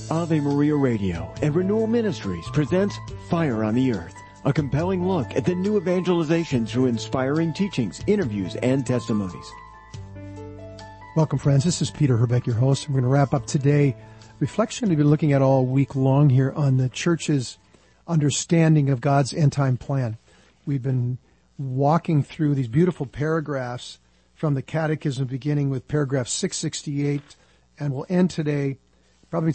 Ave Maria Radio and Renewal Ministries presents Fire on the Earth, a compelling look at the new evangelization through inspiring teachings, interviews, and testimonies. Welcome, friends. This is Peter Herbeck, your host. We're going to wrap up today reflection we've been looking at all week long here on the church's understanding of God's end-time plan. We've been walking through these beautiful paragraphs from the Catechism, beginning with paragraph 668, and we'll end today probably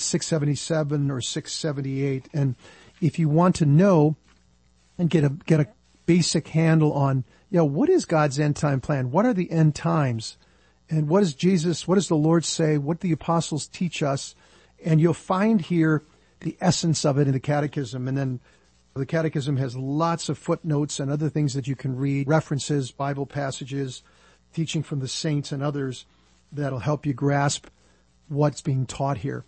677 or 678. And if you want to know and get a basic handle on, what is God's end time plan? What are the end times? And what does the Lord say? What do the apostles teach us? And you'll find here the essence of it in the Catechism. And then the Catechism has lots of footnotes and other things that you can read, references, Bible passages, teaching from the saints and others that'll help you grasp what's being taught here.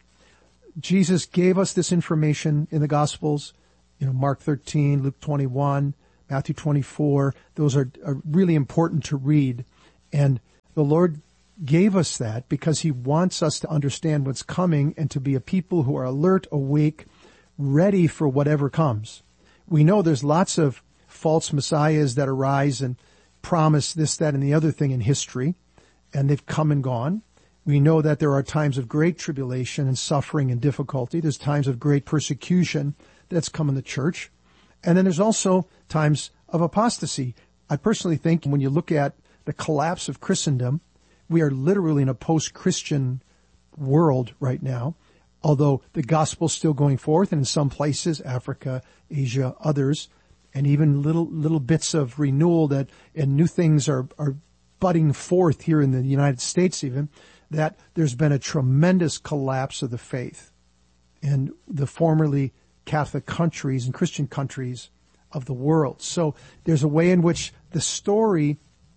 Jesus gave us this information in the Gospels, Mark 13, Luke 21, Matthew 24. Those are really important to read. And the Lord gave us that because he wants us to understand what's coming and to be a people who are alert, awake, ready for whatever comes. We know there's lots of false messiahs that arise and promise this, that, and the other thing in history, and they've come and gone. We know that there are times of great tribulation and suffering and difficulty. There's times of great persecution that's come in the church. And then there's also times of apostasy. I personally think when you look at the collapse of Christendom, we are literally in a post-Christian world right now, although the gospel's still going forth, and in some places, Africa, Asia, others, and even little bits of renewal and new things are budding forth here in the United States even, that there's been a tremendous collapse of the faith in the formerly Catholic countries and Christian countries of the world. So there's a way in which the story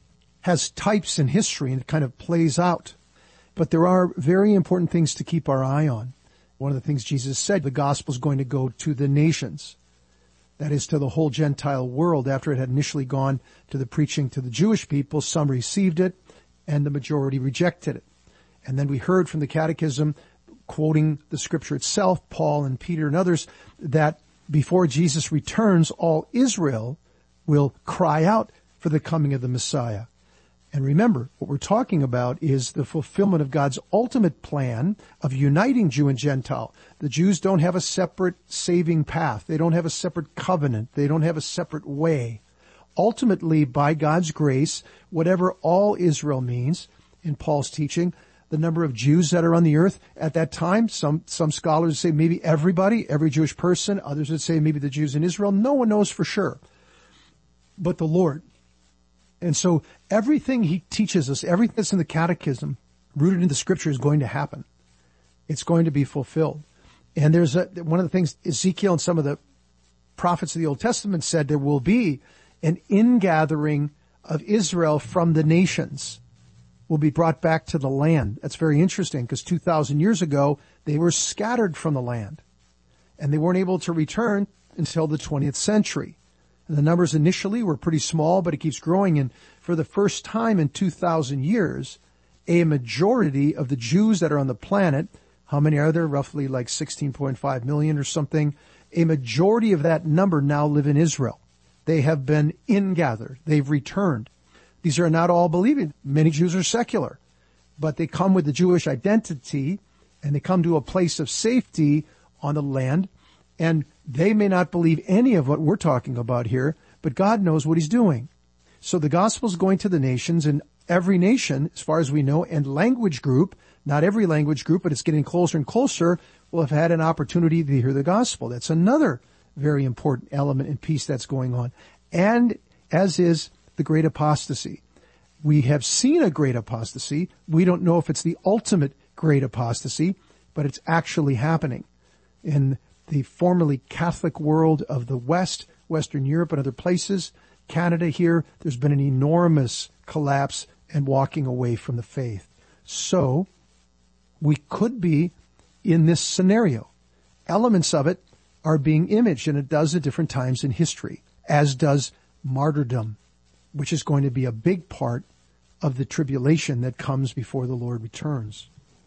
has types in history and it kind of plays out. But there are very important things to keep our eye on. One of the things Jesus said, the gospel is going to go to the nations. That is, to the whole Gentile world. After it had initially gone to the preaching to the Jewish people, some received it and the majority rejected it. And then we heard from the Catechism, quoting the scripture itself, Paul and Peter and others, that before Jesus returns, all Israel will cry out for the coming of the Messiah. And remember, what we're talking about is the fulfillment of God's ultimate plan of uniting Jew and Gentile. The Jews don't have a separate saving path. They don't have a separate covenant. They don't have a separate way. Ultimately, by God's grace, whatever all Israel means in Paul's teaching, the number of Jews that are on the earth at that time, some scholars say maybe everybody, every Jewish person. Others would say maybe the Jews in Israel. No one knows for sure, but the Lord. And so everything he teaches us, everything that's in the Catechism, rooted in the scripture, is going to happen. It's going to be fulfilled. And there's one of the things Ezekiel and some of the prophets of the Old Testament said, there will be an ingathering of Israel from the nations, will be brought back to the land. That's very interesting because 2,000 years ago, they were scattered from the land and they weren't able to return until the 20th century. And the numbers initially were pretty small, but it keeps growing. And for the first time in 2,000 years, a majority of the Jews that are on the planet, how many are there? Roughly like 16.5 million or something. A majority of that number now live in Israel. They have been ingathered. They've returned. These are not all believing. Many Jews are secular, but they come with the Jewish identity and they come to a place of safety on the land. And they may not believe any of what we're talking about here, but God knows what he's doing. So the gospel is going to the nations, and every nation, as far as we know, and language group, not every language group, but it's getting closer and closer, will have had an opportunity to hear the gospel. That's another very important element and piece that's going on. And as is the great apostasy. We have seen a great apostasy. We don't know if it's the ultimate great apostasy, but it's actually happening. In the formerly Catholic world of the West, Western Europe and other places, Canada here, there's been an enormous collapse and walking away from the faith. So we could be in this scenario. Elements of it are being imaged, and it does at different times in history, as does martyrdom, which is going to be a big part of the tribulation that comes before the Lord returns.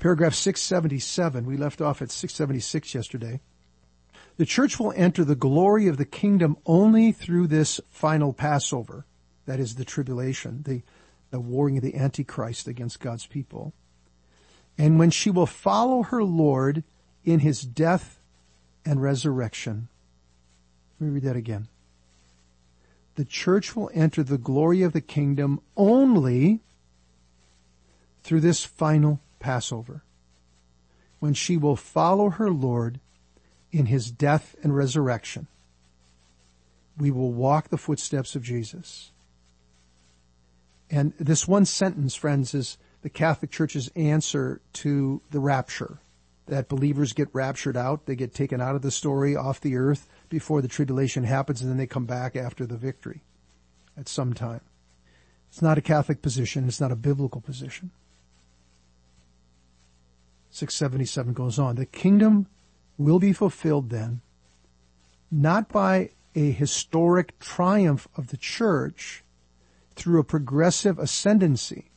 Paragraph 677, we left off at 676 yesterday. The church will enter the glory of the kingdom only through this final Passover. That is the tribulation, the warring of the Antichrist against God's people. And when she will follow her Lord in his death and resurrection. Let me read that again. The church will enter the glory of the kingdom only through this final Passover, when she will follow her Lord in his death and resurrection. We will walk the footsteps of Jesus. And this one sentence, friends, is the Catholic Church's answer to the rapture, that believers get raptured out. They get taken out of the story, off the earth, before the tribulation happens, and then they come back after the victory at some time. It's not a Catholic position. It's not a biblical position. 677 goes on. The kingdom will be fulfilled then, not by a historic triumph of the church through a progressive ascendancy,